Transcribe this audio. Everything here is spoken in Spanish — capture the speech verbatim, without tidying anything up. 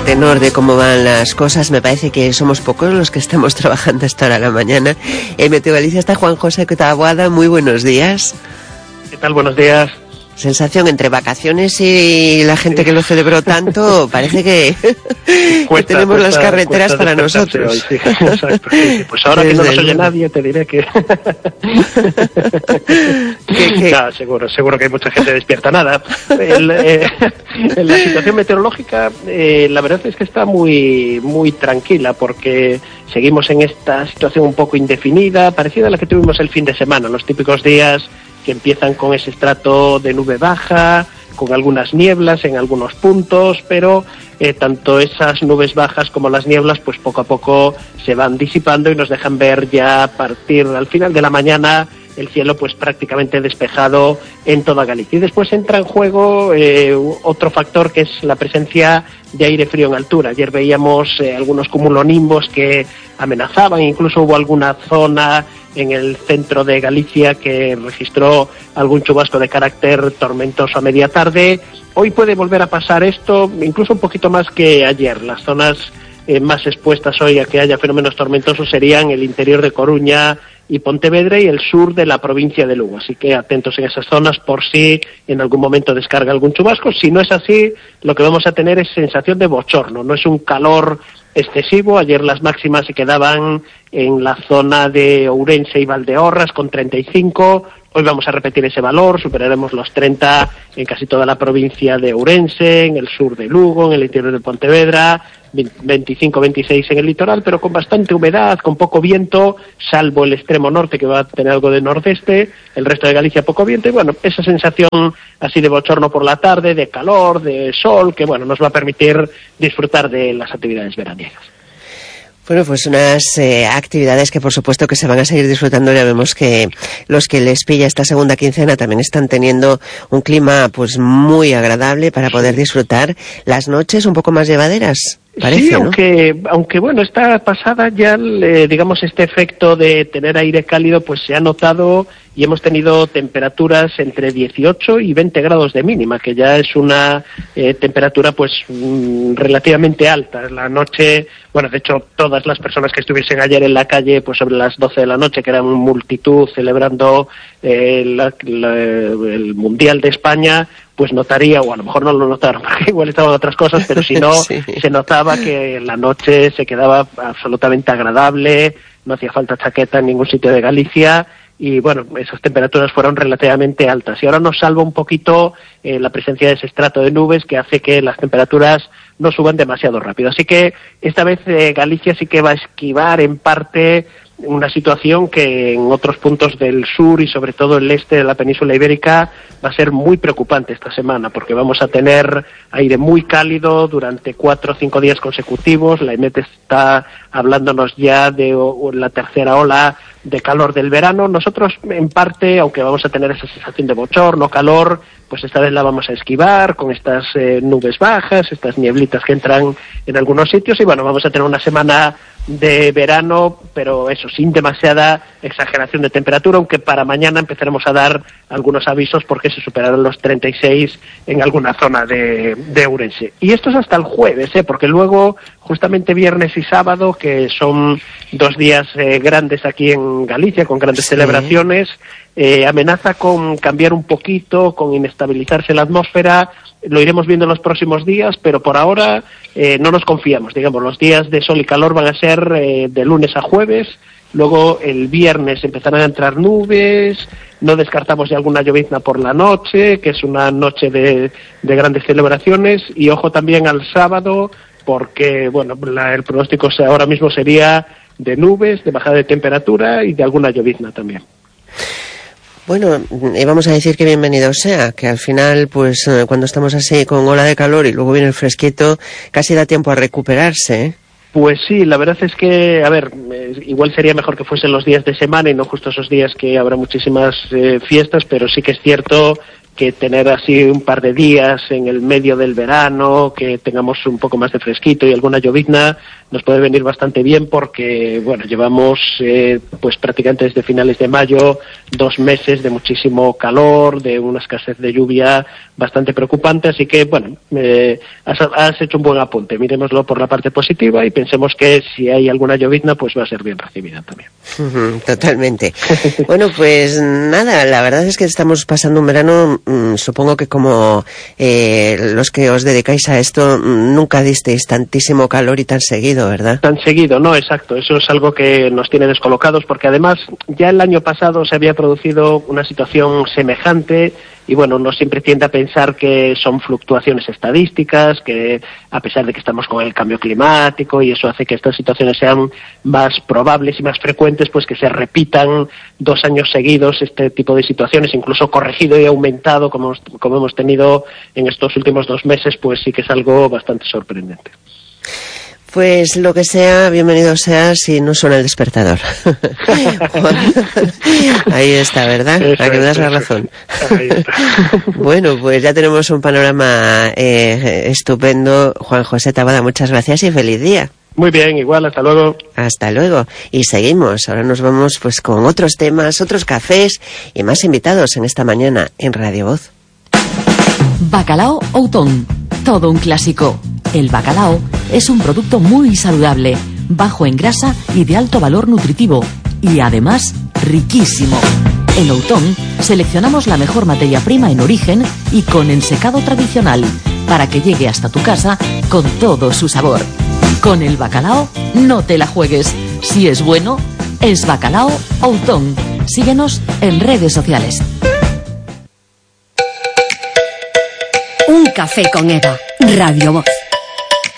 tenor de cómo van las cosas. Me parece que somos pocos los que estamos trabajando hasta ahora a la mañana. En Meteo Galicia está Juan José Taboada. Muy buenos días. ¿Qué tal? Buenos días. Sensación entre vacaciones y la gente sí. que lo celebró tanto, parece que, cuesta, que tenemos cuesta, las carreteras para nosotros. Hoy, sí. Exacto, sí, sí. Pues ahora Desde que no nos oye el... nadie, te diré que... ¿Qué, qué? No, seguro, seguro que hay mucha gente despierta. Nada, el, eh, en la situación meteorológica, eh, la verdad es que está muy, muy tranquila, porque seguimos en esta situación un poco indefinida, parecida a la que tuvimos el fin de semana, los típicos días que empiezan con ese estrato de nube baja, con algunas nieblas en algunos puntos, pero eh, tanto esas nubes bajas como las nieblas, pues poco a poco se van disipando y nos dejan ver ya a partir al final de la mañana el cielo pues prácticamente despejado en toda Galicia. Y después entra en juego eh, otro factor, que es la presencia de aire frío en altura. Ayer veíamos eh, algunos cumulonimbos que amenazaban, incluso hubo alguna zona en el centro de Galicia que registró algún chubasco de carácter tormentoso a media tarde. Hoy puede volver a pasar esto, incluso un poquito más que ayer. Las zonas eh, más expuestas hoy a que haya fenómenos tormentosos serían el interior de Coruña y Pontevedra y el sur de la provincia de Lugo. Así que atentos en esas zonas por si en algún momento descarga algún chubasco. Si no es así, lo que vamos a tener es sensación de bochorno. No es un calor excesivo. Ayer las máximas se quedaban en la zona de Ourense y Valdeorras con treinta y cinco. Hoy vamos a repetir ese valor, superaremos los treinta en casi toda la provincia de Ourense, en el sur de Lugo, en el interior de Pontevedra, veinticinco veintiséis en el litoral, pero con bastante humedad, con poco viento, salvo el extremo norte que va a tener algo de nordeste, el resto de Galicia poco viento, y bueno, esa sensación así de bochorno por la tarde, de calor, de sol, que bueno, nos va a permitir disfrutar de las actividades veraniegas. Bueno, pues unas eh, actividades que por supuesto que se van a seguir disfrutando. Ya vemos que los que les pilla esta segunda quincena también están teniendo un clima pues muy agradable para poder disfrutar. Las noches un poco más llevaderas, parece, sí, ¿no? aunque, aunque bueno, esta pasada ya, eh, digamos, este efecto de tener aire cálido pues se ha notado y hemos tenido temperaturas entre dieciocho y veinte grados de mínima, que ya es una eh, temperatura pues mm, relativamente alta. La noche, bueno, de hecho todas las personas que estuviesen ayer en la calle pues sobre las doce de la noche, que eran multitud celebrando eh, la, la, el Mundial de España, pues notaría, o a lo mejor no lo notaron, porque igual estaban otras cosas, pero si no, sí. se notaba que la noche se quedaba absolutamente agradable, no hacía falta chaqueta en ningún sitio de Galicia, y bueno, esas temperaturas fueron relativamente altas. Y ahora nos salva un poquito eh, la presencia de ese estrato de nubes que hace que las temperaturas no suban demasiado rápido. Así que esta vez eh, Galicia sí que va a esquivar en parte una situación que en otros puntos del sur y sobre todo el este de la península ibérica va a ser muy preocupante esta semana, porque vamos a tener aire muy cálido durante cuatro o cinco días consecutivos. La E M E T está hablándonos ya de la tercera ola de calor del verano. Nosotros en parte, aunque vamos a tener esa sensación de bochorno, calor, pues esta vez la vamos a esquivar con estas eh, nubes bajas, estas nieblitas que entran en algunos sitios, y bueno, vamos a tener una semana de verano, pero eso, sin demasiada exageración de temperatura, aunque para mañana empezaremos a dar algunos avisos porque se superarán los treinta y seis en alguna zona de, de Ourense. Y esto es hasta el jueves, ¿eh? Porque luego, justamente viernes y sábado, que son dos días eh, grandes aquí en Galicia, con grandes sí. celebraciones, eh, amenaza con cambiar un poquito, con inestabilizarse la atmósfera. Lo iremos viendo en los próximos días, pero por ahora eh, no nos confiamos. Digamos, los días de sol y calor van a ser eh, de lunes a jueves, luego el viernes empezarán a entrar nubes, no descartamos ya alguna llovizna por la noche, que es una noche de, de grandes celebraciones, y ojo también al sábado, porque bueno, la, el pronóstico ahora mismo sería de nubes, de bajada de temperatura y de alguna llovizna también. Bueno, y vamos a decir que bienvenido sea, que al final, pues cuando estamos así con ola de calor y luego viene el fresquito, casi da tiempo a recuperarse, ¿eh? Pues sí, la verdad es que, a ver, eh, igual sería mejor que fuesen los días de semana y no justo esos días que habrá muchísimas eh, fiestas, pero sí que es cierto que tener así un par de días en el medio del verano, que tengamos un poco más de fresquito y alguna llovizna, nos puede venir bastante bien porque, bueno, llevamos eh, pues prácticamente desde finales de mayo dos meses de muchísimo calor, de una escasez de lluvia bastante preocupante, así que, bueno, eh, has, has hecho un buen apunte. Miremoslo por la parte positiva y pensemos que si hay alguna llovizna, pues va a ser bien recibida también. Uh-huh, totalmente. Bueno, pues nada, la verdad es que estamos pasando un verano, mmm, supongo que como eh, los que os dedicáis a esto, mmm, nunca disteis tantísimo calor y tan seguido, ¿verdad? Tan seguido, no, exacto. Eso es algo que nos tiene descolocados porque además ya el año pasado se había producido una situación semejante y bueno, uno siempre tiende a pensar que son fluctuaciones estadísticas, que a pesar de que estamos con el cambio climático y eso hace que estas situaciones sean más probables y más frecuentes, pues que se repitan dos años seguidos este tipo de situaciones, incluso corregido y aumentado como, como hemos tenido en estos últimos dos meses, pues sí que es algo bastante sorprendente. Pues lo que sea, bienvenido sea si no suena el despertador. Ahí está, ¿verdad? Eso A que me das es, la eso razón. es. Ahí está. Bueno, pues ya tenemos un panorama eh, estupendo. Juan José Tabada, muchas gracias y feliz día. Muy bien, igual, hasta luego. Hasta luego. Y seguimos. Ahora nos vamos pues con otros temas, otros cafés y más invitados en esta mañana en Radio Voz. Bacalao Outón, todo un clásico. El bacalao es un producto muy saludable, bajo en grasa y de alto valor nutritivo, y además riquísimo. En Outón seleccionamos la mejor materia prima en origen y con ensecado tradicional, para que llegue hasta tu casa con todo su sabor. Con el bacalao no te la juegues. Si es bueno, es Bacalao Outón. Síguenos en redes sociales. Un café con Eva, Radio Voz.